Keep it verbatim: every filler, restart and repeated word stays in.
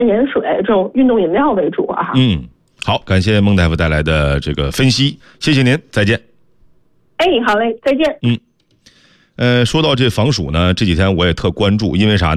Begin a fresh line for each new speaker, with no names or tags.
盐水这种运动饮料为主啊。
嗯，好，感谢孟大夫带来的这个分析，谢谢您，再见。
哎，好嘞，再见。
嗯，呃，说到这防暑呢，这几天我也特关注，因为啥呢？